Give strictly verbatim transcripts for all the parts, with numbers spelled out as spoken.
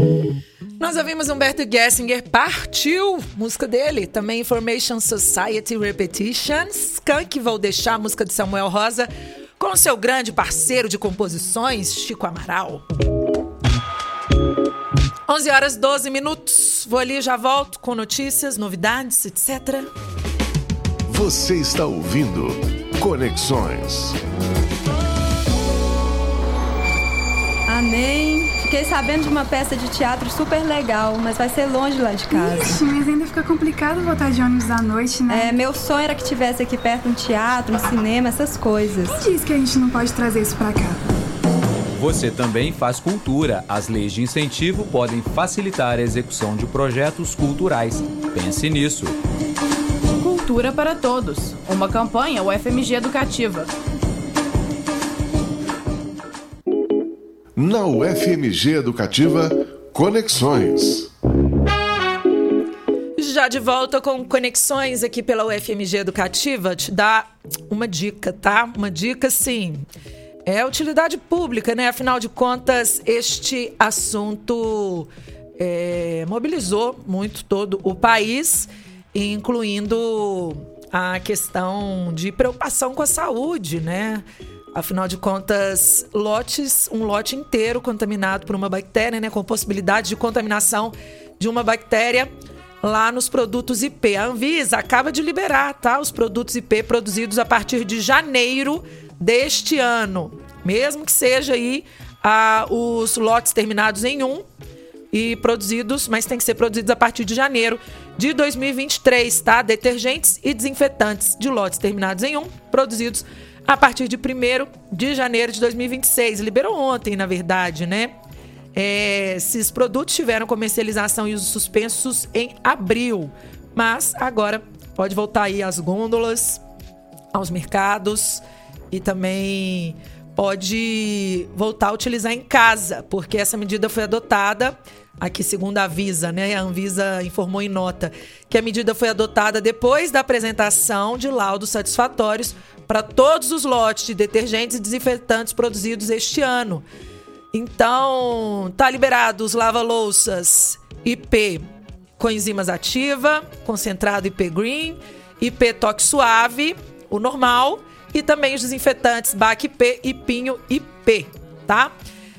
Nós ouvimos Humberto Gessinger, Partiu, música dele. Também Information Society Repetitions, Skunk, Vou Deixar, música de Samuel Rosa, com seu grande parceiro de composições, Chico Amaral. onze horas e doze minutos. Vou ali e já volto com notícias, novidades, etcétera. Você está ouvindo Conexões. Amém. Fiquei sabendo de uma peça de teatro super legal, mas vai ser longe lá de casa. Ixi, mas ainda fica complicado voltar de ônibus à noite, né? É, meu sonho era que tivesse aqui perto um teatro, um cinema, essas coisas. Quem diz que a gente não pode trazer isso pra cá? Você também faz cultura. As leis de incentivo podem facilitar a execução de projetos culturais. Pense nisso. Cultura para Todos. Uma campanha U F M G Educativa. Na U F M G Educativa, Conexões. Já de volta com Conexões aqui pela U F M G Educativa, te dá uma dica, tá? Uma dica, sim. É utilidade pública, né? Afinal de contas, este assunto é, mobilizou muito todo o país, incluindo a questão de preocupação com a saúde, né? Afinal de contas, lotes, um lote inteiro contaminado por uma bactéria, né, com possibilidade de contaminação de uma bactéria lá nos produtos I P. A Anvisa acaba de liberar, tá, os produtos I P produzidos a partir de janeiro deste ano, mesmo que seja aí ah, os lotes terminados em um e produzidos, mas tem que ser produzidos a partir de janeiro de dois mil e vinte e três, tá? Detergentes e desinfetantes de lotes terminados em um, produzidos a partir de primeiro de janeiro de dois mil e vinte e seis. Liberou ontem, na verdade, né? É, esses produtos tiveram comercialização e uso suspensos em abril. Mas agora pode voltar aí às gôndolas, aos mercados e também pode voltar a utilizar em casa, porque essa medida foi adotada, aqui segundo a Anvisa, né? A Anvisa informou em nota que a medida foi adotada depois da apresentação de laudos satisfatórios para todos os lotes de detergentes e desinfetantes produzidos este ano. Então, tá liberado os lava-louças I P com enzimas ativa, concentrado I P Green, I P Toque Suave, o normal, e também os desinfetantes B A C I P e Pinho I P, tá?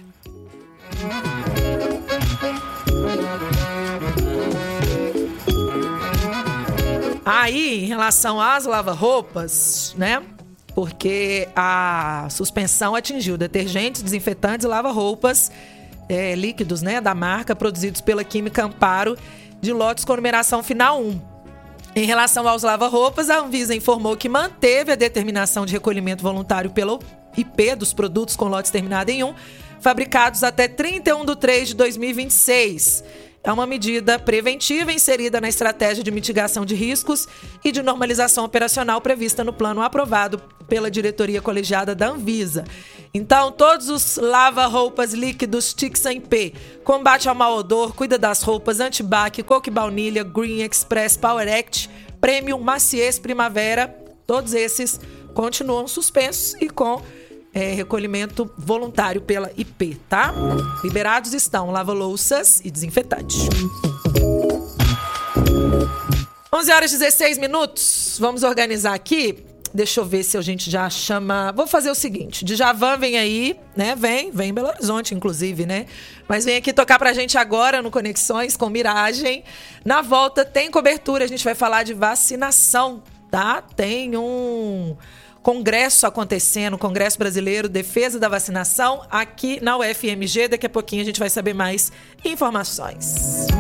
Aí, em relação às lava-roupas, né? Porque a suspensão atingiu detergentes, desinfetantes e lava-roupas é, líquidos, né, da marca, produzidos pela Química Amparo, de lotes com numeração final um. Em relação aos lava-roupas, a Anvisa informou que manteve a determinação de recolhimento voluntário pelo I P dos produtos com lotes terminados em um, fabricados até trinta e um de três de dois mil e vinte e seis. É uma medida preventiva inserida na estratégia de mitigação de riscos e de normalização operacional prevista no plano aprovado pela diretoria colegiada da Anvisa. Então, todos os lava-roupas líquidos Tixan I P, combate ao mau odor, cuida das roupas, antibac, coque baunilha, Green Express, Power Act, Premium, Maciez, Primavera, todos esses continuam suspensos e com É, recolhimento voluntário pela I P, tá? Liberados estão lava-louças e desinfetantes. onze horas e dezesseis minutos. Vamos organizar aqui. Deixa eu ver se a gente já chama... Vou fazer o seguinte. Djavan vem aí, né? Vem, vem em Belo Horizonte, inclusive, né? Mas vem aqui tocar pra gente agora no Conexões com Miragem. Na volta tem cobertura. A gente vai falar de vacinação, tá? Tem um... congresso acontecendo, Congresso Brasileiro Defesa da Vacinação, aqui na U F M G. Daqui a pouquinho a gente vai saber mais informações.